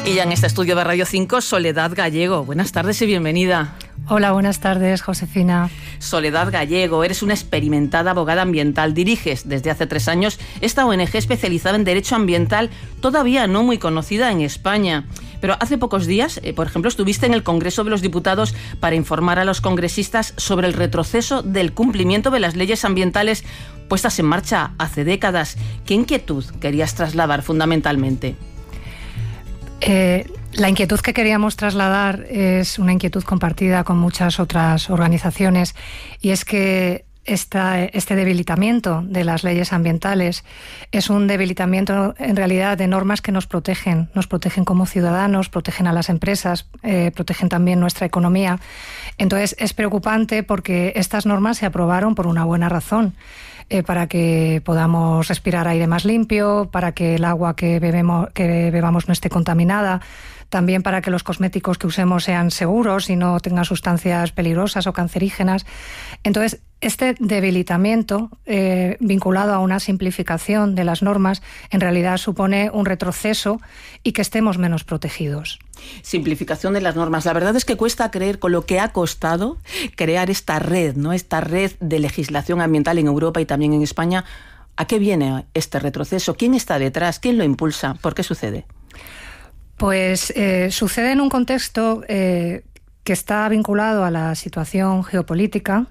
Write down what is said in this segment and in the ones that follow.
Y ya en este estudio de Radio 5, Soledad Gallego. Buenas tardes y bienvenida. Hola, buenas tardes, Josefina. Soledad Gallego, eres una experimentada abogada ambiental. Diriges desde hace 3 años esta ONG especializada en derecho ambiental, todavía no muy conocida en España. Pero hace pocos días, por ejemplo, estuviste en el Congreso de los Diputados para informar a los congresistas sobre el retroceso del cumplimiento de las leyes ambientales puestas en marcha hace décadas. ¿Qué inquietud querías trasladar fundamentalmente? La inquietud que queríamos trasladar es una inquietud compartida con muchas otras organizaciones, y es que este debilitamiento de las leyes ambientales es un debilitamiento en realidad de normas que nos protegen como ciudadanos, protegen a las empresas, protegen también nuestra economía. Entonces es preocupante porque estas normas se aprobaron por una buena razón. Para que podamos respirar aire más limpio, para que el agua que bebamos no esté contaminada, también para que los cosméticos que usemos sean seguros y no tengan sustancias peligrosas o cancerígenas. Entonces, este debilitamiento vinculado a una simplificación de las normas en realidad supone un retroceso y que estemos menos protegidos. Simplificación de las normas. La verdad es que cuesta creer con lo que ha costado crear esta red, ¿no? Esta red de legislación ambiental en Europa y también en España. ¿A qué viene este retroceso? ¿Quién está detrás? ¿Quién lo impulsa? ¿Por qué sucede? Pues sucede en un contexto que está vinculado a la situación geopolítica,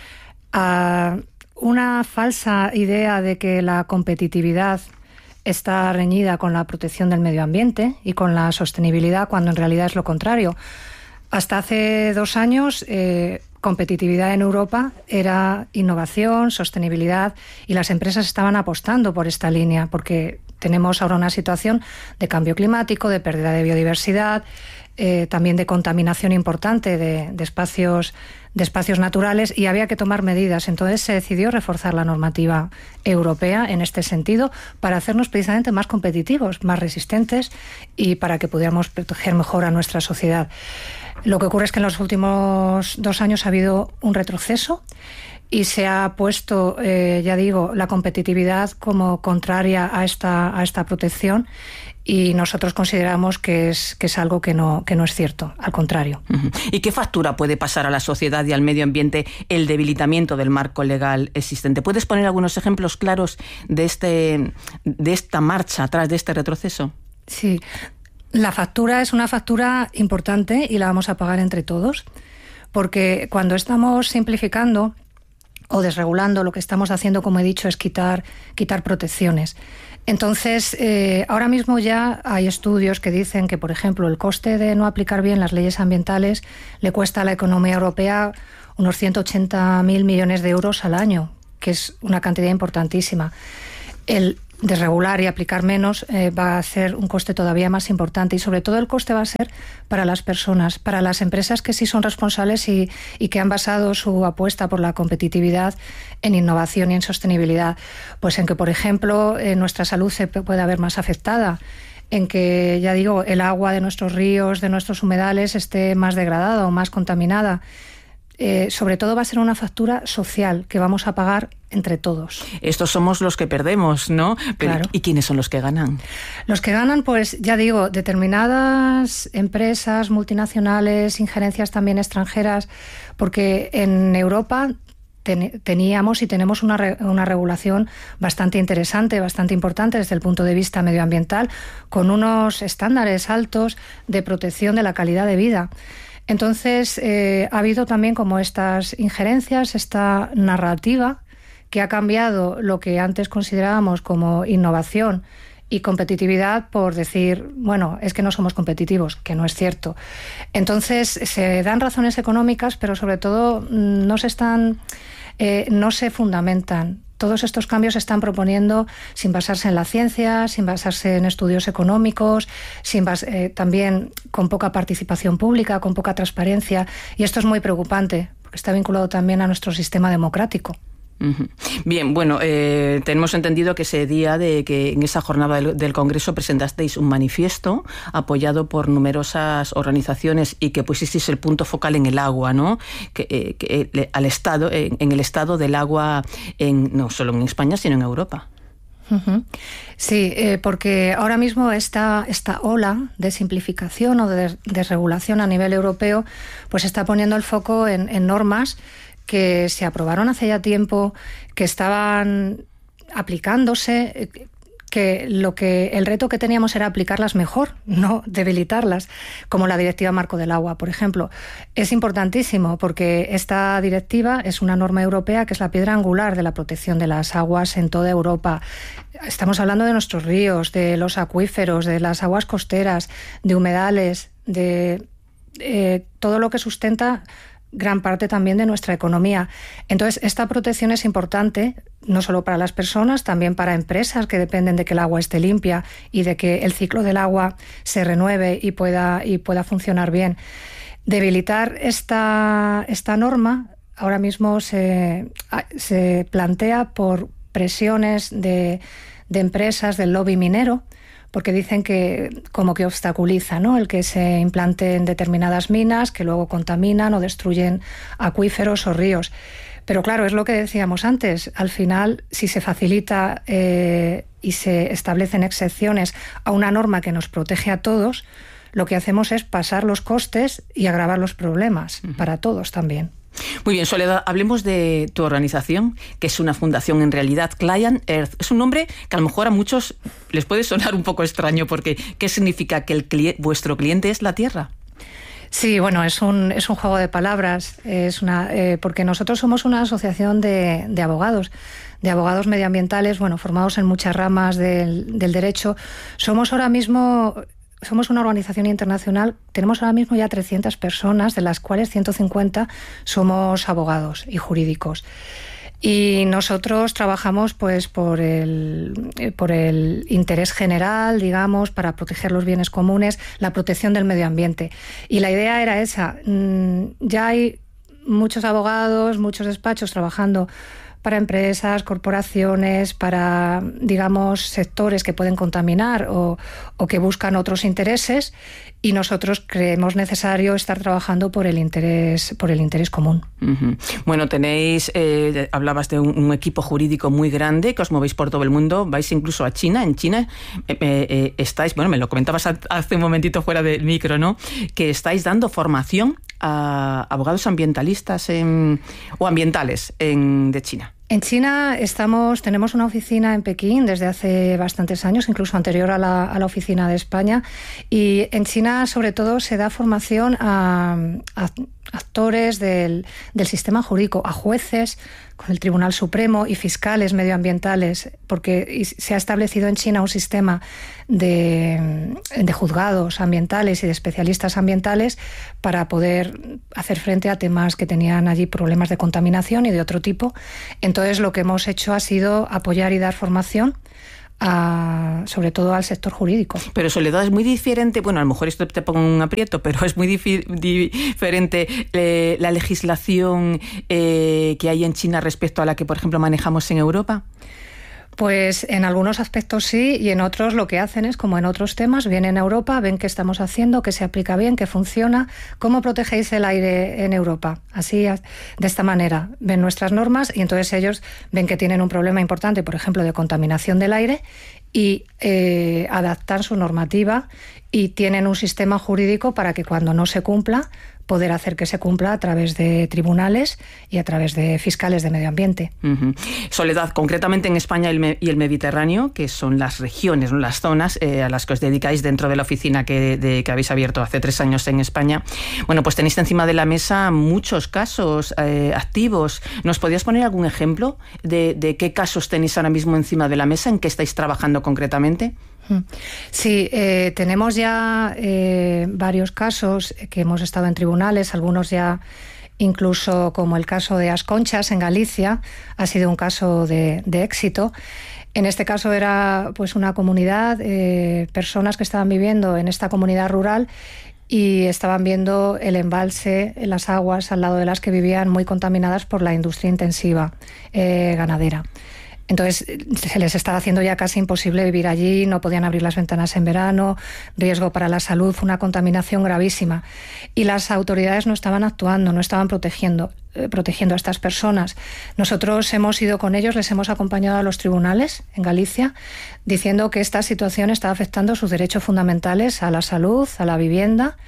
a una falsa idea de que la competitividad está reñida con la protección del medio ambiente y con la sostenibilidad, cuando en realidad es lo contrario. Hasta hace 2 años, competitividad en Europa era innovación, sostenibilidad, y las empresas estaban apostando por esta línea, porque tenemos ahora una situación de cambio climático, de pérdida de biodiversidad, también de contaminación importante de espacios naturales, y había que tomar medidas. Entonces se decidió reforzar la normativa europea en este sentido para hacernos precisamente más competitivos, más resistentes, y para que pudiéramos proteger mejor a nuestra sociedad. Lo que ocurre es que en los últimos 2 años ha habido un retroceso y se ha puesto, la competitividad como contraria a esta protección, y nosotros consideramos que es algo que no es cierto, al contrario. ¿Y qué factura puede pasar a la sociedad y al medio ambiente el debilitamiento del marco legal existente? ¿Puedes poner algunos ejemplos claros de esta marcha atrás de este retroceso? Sí. La factura es una factura importante y la vamos a pagar entre todos, porque cuando estamos simplificando o desregulando, lo que estamos haciendo, como he dicho, es quitar protecciones. Entonces, ahora mismo ya hay estudios que dicen que, por ejemplo, el coste de no aplicar bien las leyes ambientales le cuesta a la economía europea unos 180.000 millones de euros al año, que es una cantidad importantísima. El desregular y aplicar menos va a ser un coste todavía más importante, y sobre todo el coste va a ser para las personas, para las empresas que sí son responsables y que han basado su apuesta por la competitividad en innovación y en sostenibilidad. Pues en que, por ejemplo, nuestra salud se puede ver más afectada, en que, ya digo, el agua de nuestros ríos, de nuestros humedales esté más degradada o más contaminada. Sobre todo va a ser una factura social que vamos a pagar entre todos. Estos somos los que perdemos, ¿no? Pero, claro. ¿y quiénes son los que ganan? Los que ganan, pues ya digo, determinadas empresas multinacionales, injerencias también extranjeras, porque en Europa teníamos y tenemos una regulación bastante interesante, bastante importante desde el punto de vista medioambiental, con unos estándares altos de protección de la calidad de vida. Entonces, ha habido también como estas injerencias, esta narrativa que ha cambiado lo que antes considerábamos como innovación y competitividad por decir, bueno, es que no somos competitivos, que no es cierto. Entonces, se dan razones económicas, pero sobre todo no se fundamentan. Todos estos cambios se están proponiendo sin basarse en la ciencia, sin basarse en estudios económicos, también con poca participación pública, con poca transparencia. Y esto es muy preocupante, porque está vinculado también a nuestro sistema democrático. Bien, bueno, tenemos entendido que ese día de que en esa jornada del Congreso presentasteis un manifiesto apoyado por numerosas organizaciones y que pusisteis el punto focal en el agua, ¿no? Al estado, en el estado del agua, no solo en España, sino en Europa. Sí, porque ahora mismo esta ola de simplificación o de desregulación a nivel europeo pues está poniendo el foco en normas que se aprobaron hace ya tiempo, que estaban aplicándose, que el reto que teníamos era aplicarlas mejor, no debilitarlas, como la Directiva Marco del Agua, por ejemplo. Es importantísimo porque esta directiva es una norma europea que es la piedra angular de la protección de las aguas en toda Europa. Estamos hablando de nuestros ríos, de los acuíferos, de las aguas costeras, de humedales, de todo lo que sustenta gran parte también de nuestra economía. Entonces, esta protección es importante, no solo para las personas, también para empresas que dependen de que el agua esté limpia y de que el ciclo del agua se renueve y pueda funcionar bien. Debilitar esta norma ahora mismo se plantea por presiones de empresas del lobby minero, porque dicen que como que obstaculiza, ¿no?, el que se implanten determinadas minas que luego contaminan o destruyen acuíferos o ríos. Pero claro, es lo que decíamos antes, al final, si se facilita y se establecen excepciones a una norma que nos protege a todos, lo que hacemos es pasar los costes y agravar los problemas para todos también. Muy bien, Soledad, hablemos de tu organización, que es una fundación en realidad, Client Earth. Es un nombre que a lo mejor a muchos les puede sonar un poco extraño, porque ¿qué significa que vuestro cliente es la Tierra? Sí, bueno, es un juego de palabras, porque nosotros somos una asociación de abogados medioambientales, bueno, formados en muchas ramas del derecho. Somos una organización internacional, tenemos ahora mismo ya 300 personas, de las cuales 150 somos abogados y jurídicos. Y nosotros trabajamos pues por el interés general, digamos, para proteger los bienes comunes, la protección del medio ambiente. Y la idea era esa. Ya hay muchos abogados, muchos despachos trabajando para empresas, corporaciones, para, digamos, sectores que pueden contaminar o que buscan otros intereses, y nosotros creemos necesario estar trabajando por el interés común. Uh-huh. Bueno, tenéis, hablabas de un equipo jurídico muy grande, que os movéis por todo el mundo, vais incluso a China. En China estáis, bueno, me lo comentabas hace un momentito fuera del micro, ¿no?, que estáis dando formación a abogados ambientalistas o ambientales de China. En China tenemos una oficina en Pekín desde hace bastantes años, incluso anterior a la oficina de España, y en China sobre todo se da formación a actores del sistema jurídico, a jueces con el Tribunal Supremo y fiscales medioambientales, porque se ha establecido en China un sistema de juzgados ambientales y de especialistas ambientales para poder hacer frente a temas que tenían allí problemas de contaminación y de otro tipo. Entonces lo que hemos hecho ha sido apoyar y dar formación sobre todo al sector jurídico. Pero Soledad, es muy diferente, bueno, a lo mejor esto te pongo un aprieto, pero es muy diferente la legislación que hay en China respecto a la que, por ejemplo, manejamos en Europa. Pues en algunos aspectos sí, y en otros lo que hacen es, como en otros temas, vienen a Europa, ven qué estamos haciendo, que se aplica bien, que funciona. ¿Cómo protegéis el aire en Europa? Así, de esta manera, ven nuestras normas y entonces ellos ven que tienen un problema importante, por ejemplo, de contaminación del aire, y adaptan su normativa y tienen un sistema jurídico para que cuando no se cumpla, poder hacer que se cumpla a través de tribunales y a través de fiscales de medio ambiente. Uh-huh. Soledad, concretamente en España y el Mediterráneo, que son las regiones, ¿no?, las zonas a las que os dedicáis dentro de la oficina que habéis abierto hace 3 años en España, bueno, pues tenéis encima de la mesa muchos casos activos. ¿Nos podías poner algún ejemplo de qué casos tenéis ahora mismo encima de la mesa, en qué estáis trabajando concretamente? Sí, tenemos ya varios casos que hemos estado en tribunales, algunos ya incluso, como el caso de As Conchas en Galicia, ha sido un caso de éxito. En este caso era pues una comunidad, personas que estaban viviendo en esta comunidad rural y estaban viendo el embalse, las aguas al lado de las que vivían muy contaminadas por la industria intensiva ganadera. Entonces se les estaba haciendo ya casi imposible vivir allí, no podían abrir las ventanas en verano, riesgo para la salud, una contaminación gravísima. Y las autoridades no estaban actuando, no estaban protegiendo a estas personas. Nosotros hemos ido con ellos, les hemos acompañado a los tribunales en Galicia, diciendo que esta situación está afectando sus derechos fundamentales a la salud, a la vivienda,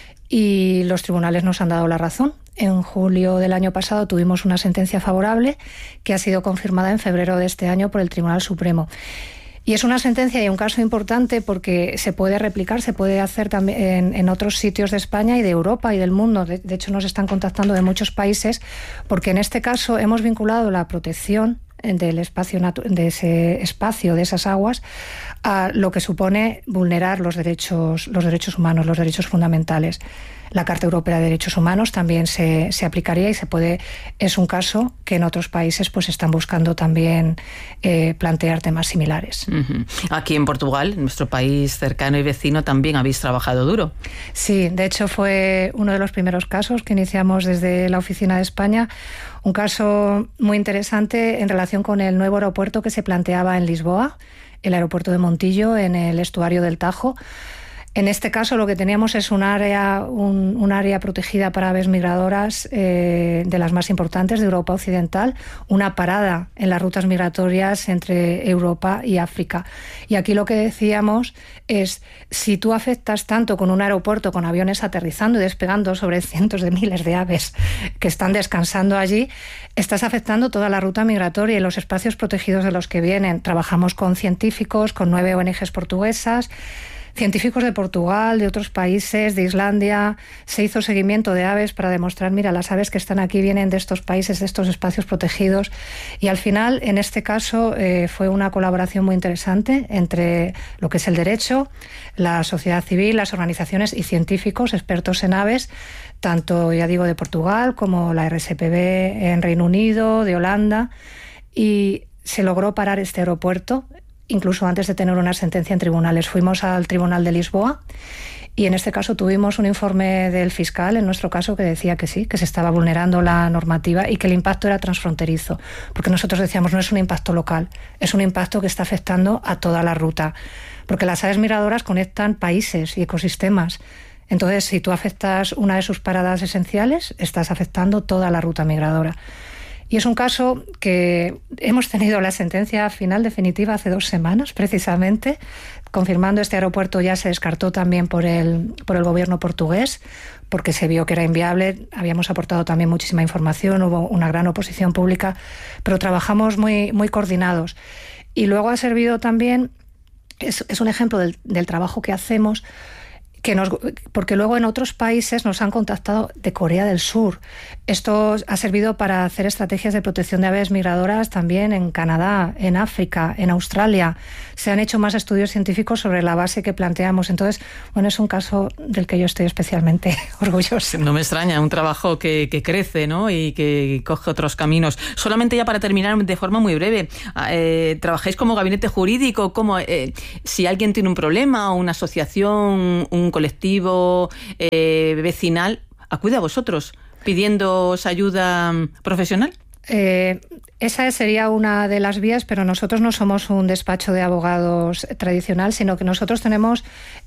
y los tribunales nos han dado la razón. En julio del año pasado tuvimos una sentencia favorable que ha sido confirmada en febrero de este año por el Tribunal Supremo. Y es una sentencia y un caso importante porque se puede replicar, se puede hacer también en otros sitios de España y de Europa y del mundo. De hecho, nos están contactando de muchos países porque en este caso hemos vinculado la protección del espacio de ese espacio, de esas aguas, a lo que supone vulnerar los derechos humanos, los derechos fundamentales. La Carta Europea de Derechos Humanos también se aplicaría y es un caso que en otros países pues están buscando también plantear temas similares. Uh-huh. Aquí en Portugal, nuestro país cercano y vecino, también habéis trabajado duro. Sí, de hecho fue uno de los primeros casos que iniciamos desde la Oficina de España, un caso muy interesante en relación con el nuevo aeropuerto que se planteaba en Lisboa, el aeropuerto de Montillo, en el estuario del Tajo. En este caso lo que teníamos es un área protegida para aves migradoras de las más importantes de Europa Occidental, una parada en las rutas migratorias entre Europa y África. Y aquí lo que decíamos es, si tú afectas tanto con un aeropuerto, con aviones aterrizando y despegando sobre cientos de miles de aves que están descansando allí, estás afectando toda la ruta migratoria y los espacios protegidos de los que vienen. Trabajamos con científicos, con 9 ONGs portuguesas, científicos de Portugal, de otros países, de Islandia. Se hizo seguimiento de aves para demostrar, mira, las aves que están aquí vienen de estos países, de estos espacios protegidos. Y al final, en este caso, fue una colaboración muy interesante entre lo que es el derecho, la sociedad civil, las organizaciones y científicos expertos en aves, tanto, ya digo, de Portugal como la RSPB en Reino Unido, de Holanda, y se logró parar este aeropuerto incluso antes de tener una sentencia en tribunales. Fuimos al Tribunal de Lisboa y en este caso tuvimos un informe del fiscal, en nuestro caso, que decía que sí, que se estaba vulnerando la normativa y que el impacto era transfronterizo, porque nosotros decíamos no es un impacto local, es un impacto que está afectando a toda la ruta, porque las aves migradoras conectan países y ecosistemas. Entonces, si tú afectas una de sus paradas esenciales, estás afectando toda la ruta migradora. Y es un caso que hemos tenido la sentencia final definitiva hace 2 semanas, precisamente, confirmando este aeropuerto. Ya se descartó también por el gobierno portugués, porque se vio que era inviable. Habíamos aportado también muchísima información, hubo una gran oposición pública, pero trabajamos muy, muy coordinados. Y luego ha servido también, es un ejemplo del trabajo que hacemos, porque luego en otros países nos han contactado de Corea del Sur. Esto ha servido para hacer estrategias de protección de aves migradoras también en Canadá, en África, en Australia. Se han hecho más estudios científicos sobre la base que planteamos. Entonces, bueno, es un caso del que yo estoy especialmente orgullosa. No me extraña, un trabajo que crece, ¿no? Y que coge otros caminos. Solamente ya para terminar de forma muy breve, ¿trabajáis como gabinete jurídico? Si alguien tiene un problema o una asociación, un colectivo vecinal, acude a vosotros pidiéndoos ayuda profesional? Esa sería una de las vías, pero nosotros no somos un despacho de abogados tradicional, sino que nosotros tenemos,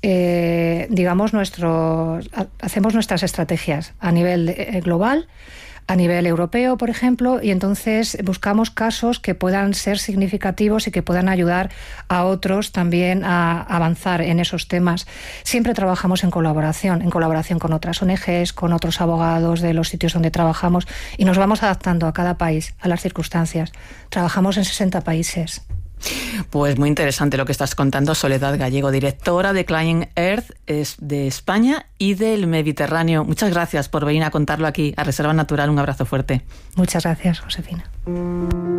hacemos nuestras estrategias a nivel global, a nivel europeo, por ejemplo, y entonces buscamos casos que puedan ser significativos y que puedan ayudar a otros también a avanzar en esos temas. Siempre trabajamos en colaboración con otras ONGs, con otros abogados de los sitios donde trabajamos, y nos vamos adaptando a cada país, a las circunstancias. Trabajamos en 60 países. Pues muy interesante lo que estás contando, Soledad Gallego, directora de Client Earth de España y del Mediterráneo. Muchas gracias por venir a contarlo aquí a Reserva Natural. Un abrazo fuerte. Muchas gracias, Josefina.